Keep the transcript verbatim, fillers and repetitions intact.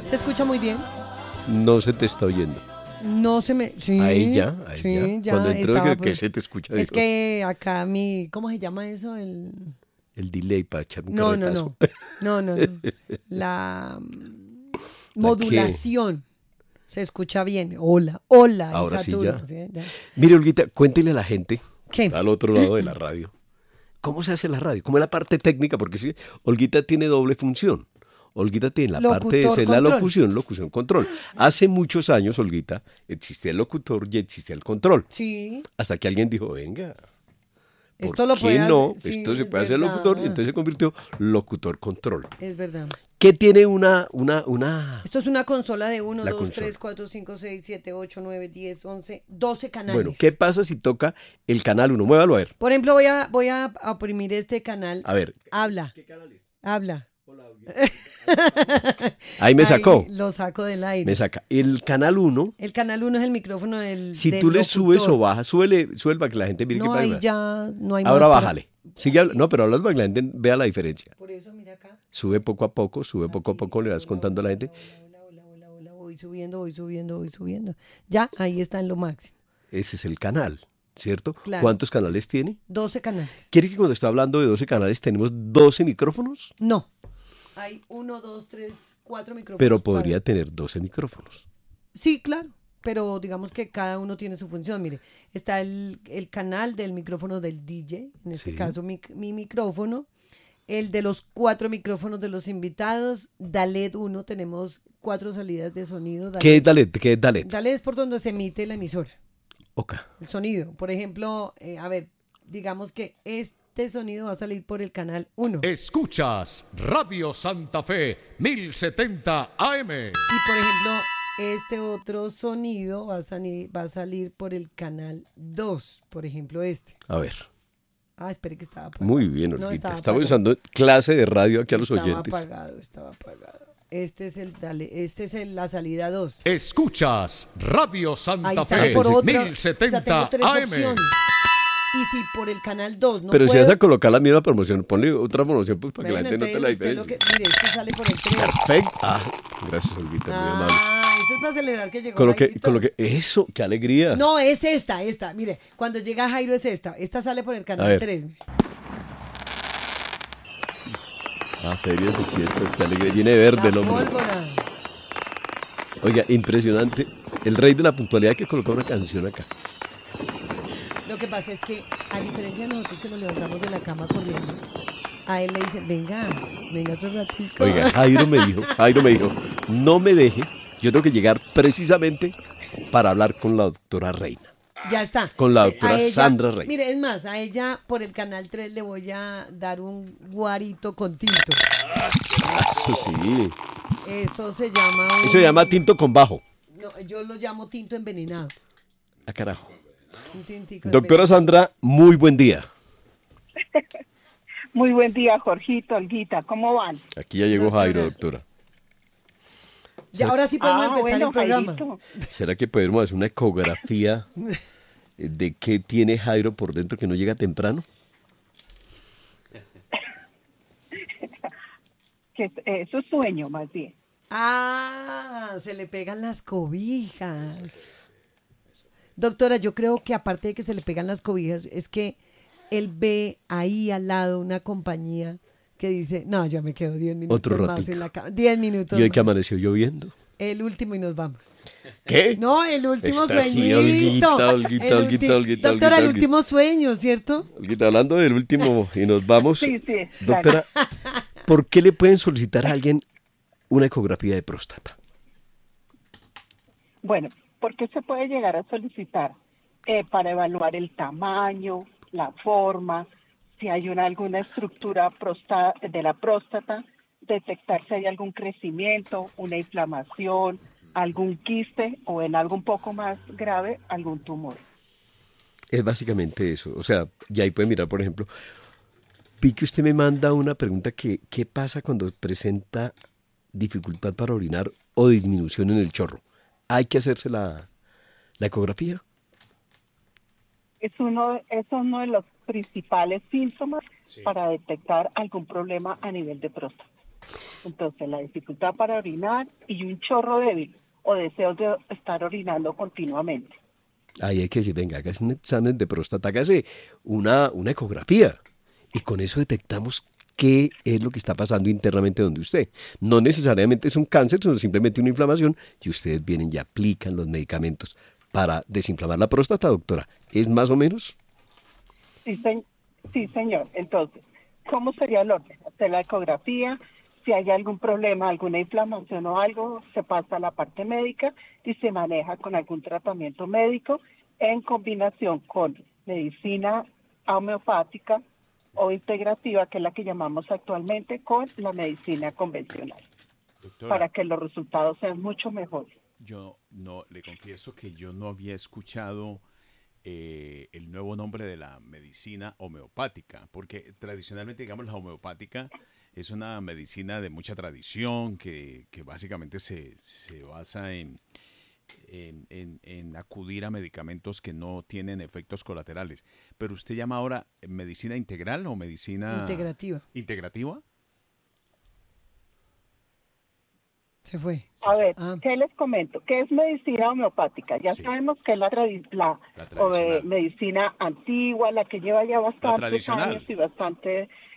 ¿Se escucha muy bien? No se te está oyendo. No se me... Sí, A ella, a sí, ella. ya Cuando entró, estaba, que, que pues, se te escucha. es dijo. que acá mi... ¿Cómo se llama eso? El... El delay para echar un No, no, carretazo. no. No, no, no. La mm, ¿La modulación. Se escucha bien. Hola, hola. Ahora en sí Saturno, ya. ¿sí? Ya. Mire, Olguita, cuéntele a la gente, ¿Qué? está al otro lado de la radio, ¿cómo se hace la radio? ¿Cómo es la parte técnica? Porque sí, Olguita tiene doble función. Olguita tiene la parte de Locutor, ser la control. locución, locución, control. Hace muchos años, Olguita, existía el locutor y existía el control. Sí. Hasta que alguien dijo, venga, ¿por Esto lo qué puede no? hacer. Sí, Esto se es puede hacer verdad. locutor y entonces se convirtió locutor control. Es verdad. ¿Qué tiene una, una, una? Esto es una consola de uno, La dos, consola. tres, cuatro, cinco, seis, siete, ocho, nueve, diez, once, doce canales. Bueno, ¿qué pasa si toca el canal uno? Muévalo a ver. Por ejemplo, voy a, voy a oprimir este canal. A ver. Habla. ¿Qué canal es? Habla. Ahí me sacó. Ahí lo saco del aire. Me saca. El canal uno, El canal uno es el micrófono del si del tú le locutor. subes o bajas, súbele, súbele para que la gente mire No, qué ahí pasa. ya no hay Ahora más para- bájale. Sigue habla- No, pero hablas para que la gente vea la diferencia. Por eso, mira acá. Sube poco a poco, sube poco a poco, le vas contando a la gente. Hola, hola, hola, hola, voy subiendo, voy subiendo, voy subiendo. Ya, ahí está en lo máximo. Ese es el canal, ¿cierto? Claro. ¿Cuántos canales tiene? doce canales. ¿Quiere que cuando está hablando de doce canales tenemos doce micrófonos? No. Hay uno, dos, tres, cuatro micrófonos. Pero para- podría tener doce micrófonos. Sí, claro, pero digamos que cada uno tiene su función. Mire, está el, el canal del micrófono del D J, en este Sí. caso mi, mi micrófono, el de los cuatro micrófonos de los invitados, Dalet uno, tenemos cuatro salidas de sonido. ¿Qué es Dalet? ¿Qué es Dalet? Dalet es por donde se emite la emisora, Ok. el sonido. Por ejemplo, eh, a ver, digamos que este sonido va a salir por el canal uno. Escuchas Radio Santa Fe mil setenta A M. Y por ejemplo, este otro sonido va a, salir, va a salir por el canal dos, por ejemplo este. A ver. Ah, espere que estaba apagado. Muy bien, No, Olguita. estaba Estamos apagado. usando clase de radio aquí a los Estaba oyentes. apagado, estaba apagado. Este es el dale, este es el, la salida dos. Escuchas Radio Ahí Santa sale Fe por otra. mil O sea, tengo setenta tres A M. opciones. Y si por el canal dos no Pero si puedo... vas a colocar la misma promoción, ponle otra promoción pues, para Bueno, que la gente note la entonces, usted diferencia. lo que- mire, este sale por el tres. Perfecto. Ah, gracias, Olguita, muy amable. Ah, eso es para celebrar que llegó Con lo que, Jairito. con lo que, eso, qué alegría. No, es esta, esta. Mire, cuando llega Jairo es esta. Esta sale por el A canal ver. tres. mire. Ah, ferias y fiestas, qué alegría. Viene verde el La hombre. pólvora. Oiga, impresionante. El rey de la puntualidad que colocó una canción acá. Lo que pasa es que, a diferencia de nosotros que nos levantamos de la cama corriendo, a él le dicen, venga, venga otro ratito. Oiga, Jairo me dijo, Jairo me dijo, no me deje, yo tengo que llegar precisamente para hablar con la doctora Reina. Ya está. Con la Eh, doctora a ella- Sandra Rey. Mire, es más, a ella por el canal tres le voy a dar un guarito con tinto. Eso sí. Eso se llama un... Eso se llama tinto con bajo. No, yo lo llamo tinto envenenado. Ah, carajo. Un tintico Doctora envenenado. Sandra, muy buen día. Muy buen día, Jorgito, Olguita, ¿cómo van? Aquí ya llegó Doctora. Jairo, doctora. Ya, ahora sí podemos Ah, empezar bueno, el programa. Jairito. ¿Será que podemos hacer una ecografía de qué tiene Jairo por dentro que no llega temprano? Que es- eso es sueño, más bien. Ah, se le pegan las cobijas. Doctora, yo creo que aparte de que se le pegan las cobijas, es que él ve ahí al lado una compañía que dice, no, yo me quedo diez minutos Otro más ratico. en la cama. Diez minutos Y hoy que más. amaneció lloviendo. El último y nos vamos. ¿Qué? No, el último Está así, sueñito. Olguita, Olguita, El Olguita, ulti- Olguita, Doctora, el Olguita, último sueño, ¿cierto? Olguita, hablando del último y nos vamos. Sí, sí, Doctora, ¿por qué le pueden solicitar a alguien una ecografía de próstata? Bueno, ¿por qué se puede llegar a solicitar? Eh, para evaluar el tamaño, la forma, si hay una, alguna estructura prosta- de la próstata, detectar si hay algún crecimiento, una inflamación, algún quiste o en algo un poco más grave, algún tumor. Es básicamente eso. O sea, ya ahí puede mirar, por ejemplo, vi que usted me manda una pregunta que, ¿qué pasa cuando presenta dificultad para orinar o disminución en el chorro? ¿Hay que hacerse la, la ecografía? Es uno, es uno de los principales síntomas para detectar algún problema a nivel de próstata. Entonces, la dificultad para orinar y un chorro débil o deseo de estar orinando continuamente. Ahí hay que decir, venga, hágase un examen de próstata, hágase una, una ecografía. Y con eso detectamos qué es lo que está pasando internamente donde usted. No necesariamente es un cáncer, sino simplemente una inflamación, y ustedes vienen y aplican los medicamentos para desinflamar la próstata, doctora. ¿Es más o menos? Sí, se- sí, señor. Entonces, ¿cómo sería el orden? Hacer la ecografía, si hay algún problema, alguna inflamación o algo, se pasa a la parte médica y se maneja con algún tratamiento médico en combinación con medicina homeopática o integrativa, que es la que llamamos actualmente, con la medicina convencional, Doctora, para que los resultados sean mucho mejores. yo no le confieso que yo no había escuchado eh, el nuevo nombre de la medicina homeopática, porque tradicionalmente, digamos, la homeopática es una medicina de mucha tradición que, que básicamente se, se basa en, en, en- en acudir a medicamentos que no tienen efectos colaterales. Pero usted llama ahora medicina integral o medicina Integrativa. integrativa. Se fue. A ver, Ah. ¿qué les comento? ¿Qué es medicina homeopática? Ya Sí. sabemos que es la, tradi- la, La o, eh, tradicional. medicina antigua, la que lleva ya bastantes tradicional. años y bastante